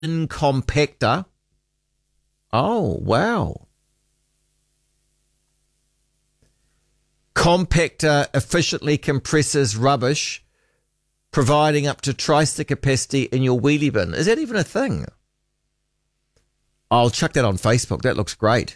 compactor. Oh, wow. Compactor efficiently compresses rubbish, providing up to twice the capacity in your wheelie bin. Is that even a thing? I'll chuck that on Facebook. That looks great.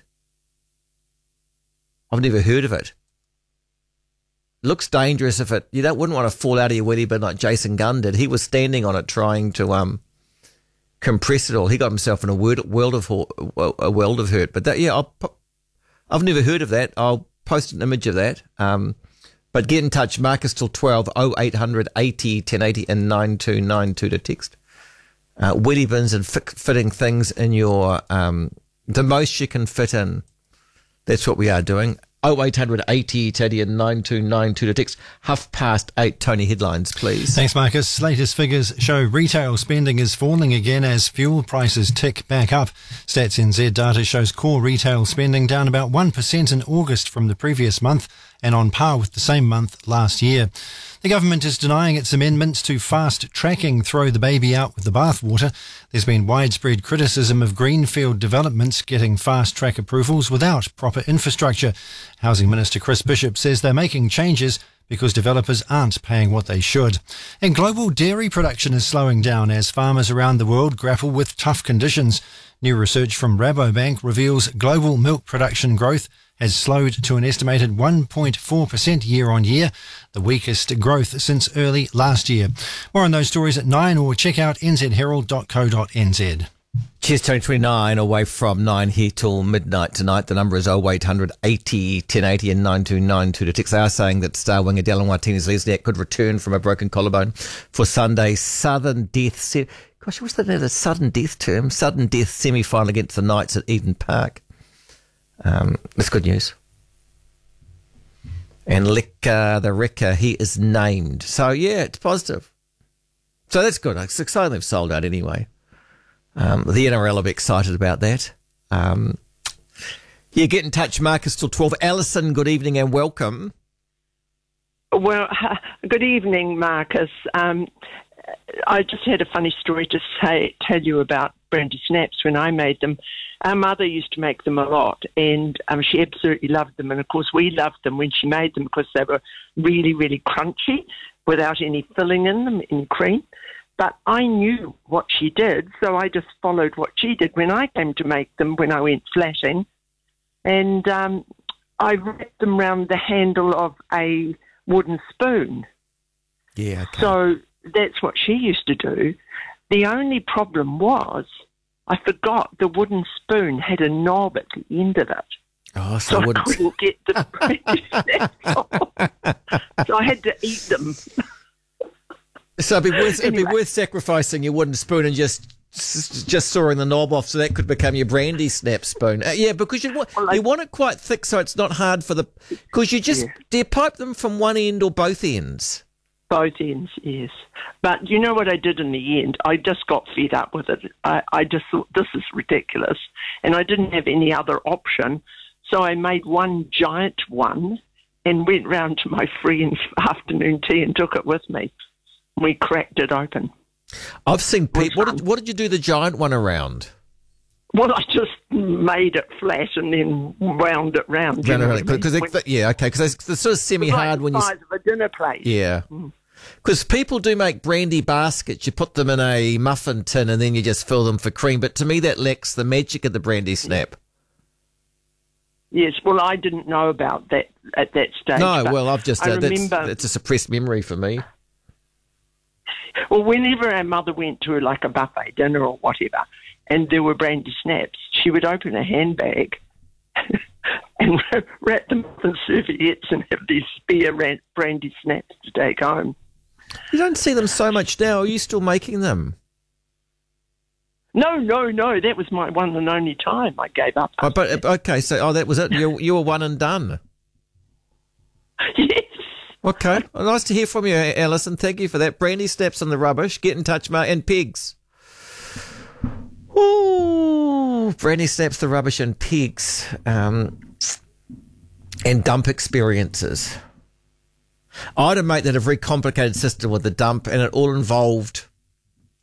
I've never heard of it. Looks dangerous if you wouldn't want to fall out of your wheelie bin like Jason Gunn did. He was standing on it trying to compress it all. He got himself in a world of hurt. But that, I've never heard of that. I'll post an image of that. But get in touch. Marcus till 12, 0800 80 1080 and 9292 to text. Wheelie bins and fitting things in your, the most you can fit in. That's what we are doing. 0800 80 1080 and 9292 to text. 8:30, Tony, headlines, please. Thanks, Marcus. Latest figures show retail spending is falling again as fuel prices tick back up. Stats NZ data shows core retail spending down about 1% in August from the previous month and on par with the same month last year. The government is denying its amendments to fast tracking throw the baby out with the bathwater. There's been widespread criticism of greenfield developments getting fast track approvals without proper infrastructure. Housing Minister Chris Bishop says they're making changes because developers aren't paying what they should. And global dairy production is slowing down as farmers around the world grapple with tough conditions. New research from Rabobank reveals global milk production growth has slowed to an estimated 1.4% year on year, the weakest growth since early last year. More on those stories at 9 or check out nzherald.co.nz. Cheers, Tony. 29 away from 9 here till midnight tonight. The number is 0800 80 1080 and 9292 to text. They are saying that star winger Dylan Martinez-Lesniak could return from a broken collarbone for Sunday's sudden death. Gosh, what's the sudden death term? Sudden death semi-final against the Knights at Eden Park. That's good news. And Leka, the wrecker, he is named. So, yeah, it's positive. So that's good. It's exciting they've sold out anyway. The NRL will be excited about that. Get in touch, Marcus, till 12. Alison, good evening and welcome. Well, good evening, Marcus. I just had a funny story to tell you about brandy snaps when I made them. Our mother used to make them a lot, and she absolutely loved them. And, of course, we loved them when she made them because they were really, really crunchy without any filling in them, in cream. But I knew what she did, so I just followed what she did when I came to make them when I went flatting. And I wrapped them round the handle of a wooden spoon. Yeah, okay. So that's what she used to do. The only problem was I forgot the wooden spoon had a knob at the end of it. Oh, so I couldn't get the brandy snaps off. So I had to eat them. So it'd be worth sacrificing your wooden spoon and just sawing the knob off so that could become your brandy snap spoon. Because you want it quite thick so it's not hard for the... Because do you pipe them from one end or both ends? Both ends, yes. But you know what I did in the end? I just got fed up with it. I just thought, this is ridiculous. And I didn't have any other option. So I made one giant one and went round to my friend's afternoon tea and took it with me. We cracked it open. I've seen people... What did you do the giant one around? Well, I just made it flat and then wound it round. Because they're sort of semi-hard when you... the size of a dinner plate. Yeah. Because people do make brandy baskets. You put them in a muffin tin and then you just fill them for cream. But to me, that lacks the magic of the brandy snap. Yes, well, I didn't know about that at that stage. No, well, I've just... I remember... It's a suppressed memory for me. Well, whenever our mother went to like a buffet dinner or whatever, and there were brandy snaps, she would open a handbag and wrap them up in serviettes and have these spare brandy snaps to take home. You don't see them so much now. Are you still making them? No. That was my one and only time. I gave up. So that was it. You were one and done. Yes. Okay. Well, nice to hear from you, Alison. Thank you for that. Brandy snaps on the rubbish. Get in touch, mate. And pigs. Ooh, brandy snaps, the rubbish, and pigs. And dump experiences. I had a mate that had a very complicated system with the dump, and it all involved